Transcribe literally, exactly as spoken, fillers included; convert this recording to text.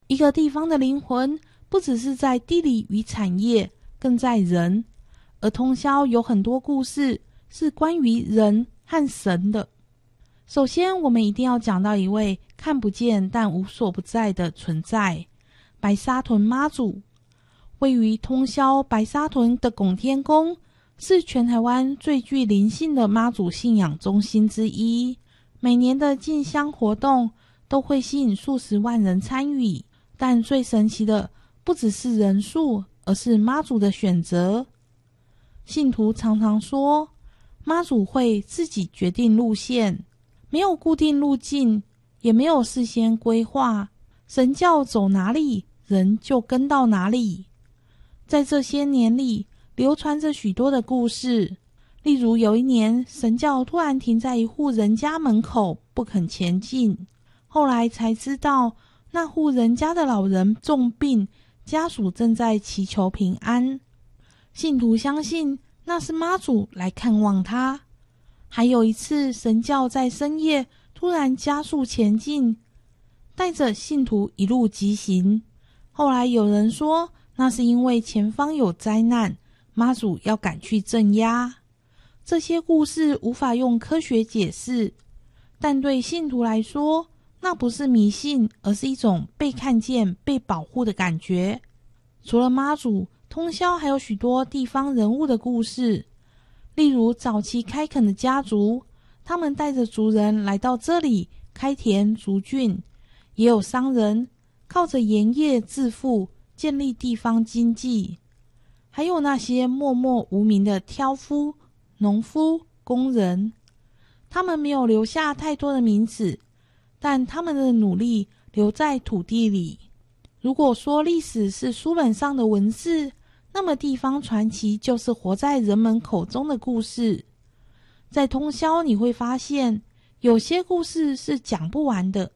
一个地方的灵魂不只是在地理与产业，更在人。而通霄有很多故事是关于人和神的。首先，我们一定要讲到一位看不见但无所不在的存在——白沙屯妈祖。位于通霄白沙屯的拱天宫是全台湾最具灵性的妈祖信仰中心之一，每年的进香活动都会吸引数十万人参与，但最神奇的不只是人数，而是妈祖的选择。信徒常常说，妈祖会自己决定路线，没有固定路径，也没有事先规划，神叫走哪里，人就跟到哪里。在这些年里，流传着许多的故事，例如有一年，神教突然停在一户人家门口，不肯前进。后来才知道，那户人家的老人重病，家属正在祈求平安。信徒相信那是妈祖来看望他。还有一次，神教在深夜突然加速前进，带着信徒一路疾行。后来有人说，那是因为前方有灾难，妈祖要赶去镇压。这些故事无法用科学解释，但对信徒来说，那不是迷信，而是一种被看见、被保护的感觉。除了妈祖，通霄还有许多地方人物的故事，例如早期开垦的家族，他们带着族人来到这里开田逐郡，也有商人靠着盐业致富，建立地方经济，还有那些默默无名的挑夫、农夫、工人，他们没有留下太多的名字，但他们的努力留在土地里。如果说历史是书本上的文字，那么地方传奇就是活在人们口中的故事。在通霄你会发现，有些故事是讲不完的，